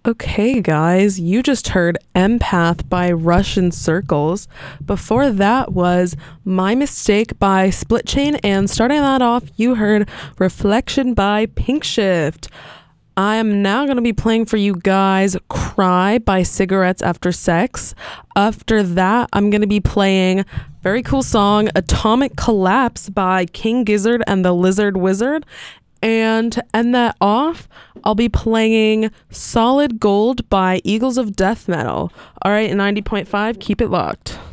Okay, guys, you just heard Empath by Russian Circles. Before that was My Mistake by Split Chain, and starting that off, you heard Reflection by Pink Shift. I am now going to be playing for you guys Cry by Cigarettes After Sex. After that, I'm going to be playing very cool song Atomic Collapse by King Gizzard and the Lizard Wizard. And to end that off, I'll be playing Solid Gold by Eagles of Death Metal. All right, 90.5, keep it locked.